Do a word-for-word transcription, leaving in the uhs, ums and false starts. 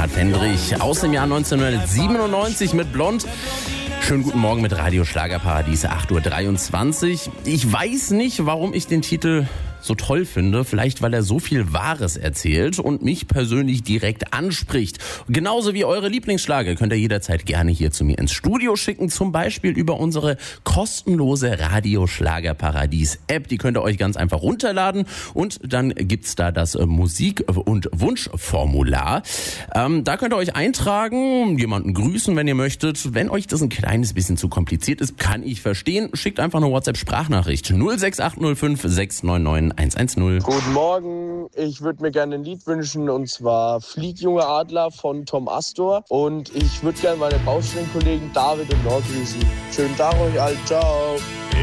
Bernhard Fendrich aus dem Jahr neunzehnhundertsiebenundneunzig mit Blond. Schönen guten Morgen mit Radio Schlagerparadies, acht Uhr dreiundzwanzig. Ich weiß nicht, warum ich den Titel so toll finde. Vielleicht, weil er so viel Wahres erzählt und mich persönlich direkt anspricht. Genauso wie eure Lieblingsschlager könnt ihr jederzeit gerne hier zu mir ins Studio schicken. Zum Beispiel über unsere kostenlose Radio Schlagerparadies App. Die könnt ihr euch ganz einfach runterladen. Und dann gibt's da das Musik- und Wunschformular. Ähm, da könnt ihr euch eintragen, jemanden grüßen, wenn ihr möchtet. Wenn euch das ein kleines bisschen zu kompliziert ist, kann ich verstehen. Schickt einfach eine WhatsApp-Sprachnachricht. null sechs acht null fünf sechs neun neun eins eins null. Guten Morgen, ich würde mir gerne ein Lied wünschen und zwar Flieg, junge Adler von Tom Astor und ich würde gerne meine Baustellenkollegen David und Nor grüßen. Schönen Tag euch allen, ciao.